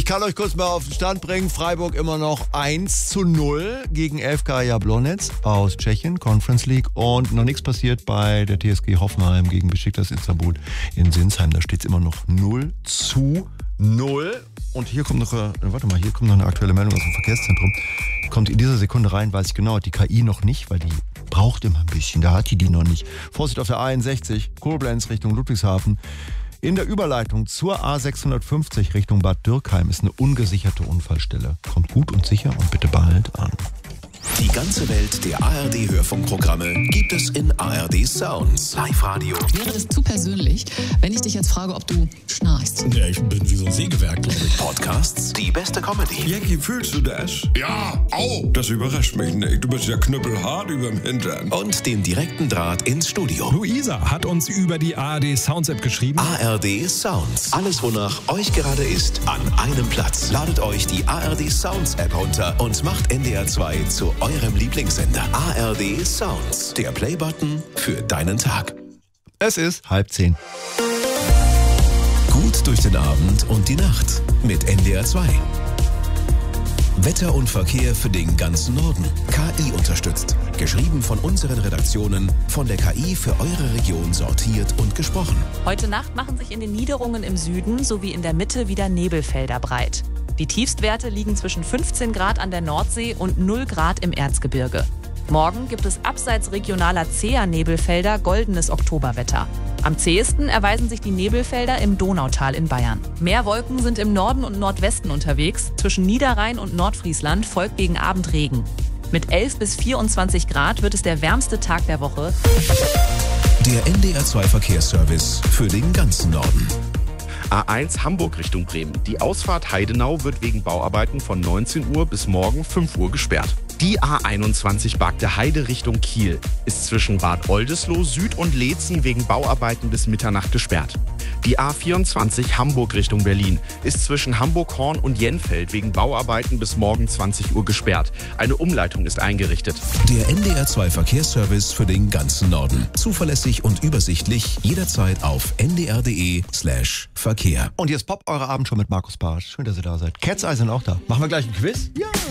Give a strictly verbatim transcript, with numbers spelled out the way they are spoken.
Ich kann euch kurz mal auf den Stand bringen. Freiburg immer noch eins zu null gegen F K Jablonec aus Tschechien, Conference League. Und noch nichts passiert bei der T S G Hoffenheim gegen Besiktas Istanbul in Sinsheim. Da steht es immer noch null zu null. Und hier kommt noch, äh, warte mal, hier kommt noch eine aktuelle Meldung aus dem Verkehrszentrum. Kommt in dieser Sekunde rein, weiß ich genau, die K I noch nicht, weil die braucht immer ein bisschen. Da hat die die noch nicht. Vorsicht auf der A einundsechzig, Koblenz Richtung Ludwigshafen. In der Überleitung zur A sechshundertfünfzig Richtung Bad Dürkheim ist eine ungesicherte Unfallstelle. Kommt gut und sicher und bitte bald an. Die ganze Welt der A R D-Hörfunkprogramme gibt es in A R D Sounds. Live-Radio. Wäre das zu persönlich, wenn ich dich jetzt frage, ob du schnarchst? Ja, ich bin wie so ein Sägewerk, glaube ich. Podcasts, die beste Comedy. Jackie, fühlst du das? Ja, au! Das überrascht mich nicht. Du bist ja knüppelhart überm Hintern. Und den direkten Draht ins Studio. Luisa hat uns über die A R D Sounds App geschrieben. A R D Sounds. Alles, wonach euch gerade ist, an einem Platz. Ladet euch die A R D Sounds App runter und macht N D R zwei zu eurem Lieblingssender. A R D Sounds. Der Playbutton für deinen Tag. Es ist halb zehn. Gut durch den Abend und die Nacht mit N D R zwei. Wetter und Verkehr für den ganzen Norden. K I unterstützt. Geschrieben von unseren Redaktionen, von der K I für eure Region sortiert und gesprochen. Heute Nacht machen sich in den Niederungen im Süden sowie in der Mitte wieder Nebelfelder breit. Die Tiefstwerte liegen zwischen fünfzehn Grad an der Nordsee und null Grad im Erzgebirge. Morgen gibt es abseits regionaler zäher Nebelfelder goldenes Oktoberwetter. Am zähesten erweisen sich die Nebelfelder im Donautal in Bayern. Mehr Wolken sind im Norden und Nordwesten unterwegs. Zwischen Niederrhein und Nordfriesland folgt gegen Abend Regen. Mit elf bis vierundzwanzig Grad wird es der wärmste Tag der Woche. Der N D R zwei Verkehrsservice für den ganzen Norden. A eins Hamburg Richtung Bremen. Die Ausfahrt Heidenau wird wegen Bauarbeiten von neunzehn Uhr bis morgen fünf Uhr gesperrt. Die A einundzwanzig Bagde Heide Richtung Kiel ist zwischen Bad Oldesloe Süd und Leetzen wegen Bauarbeiten bis Mitternacht gesperrt. Die A vierundzwanzig Hamburg Richtung Berlin ist zwischen Hamburg-Horn und Jenfeld wegen Bauarbeiten bis morgen zwanzig Uhr gesperrt. Eine Umleitung ist eingerichtet. Der N D R zwei Verkehrsservice für den ganzen Norden. Zuverlässig und übersichtlich, jederzeit auf n d r punkt d e slash Verkehr. Und hier ist Pop, eure Abend schon mit Markus Bartsch. Schön, dass ihr da seid. Cat's Eye sind auch da. Machen wir gleich ein Quiz? Ja!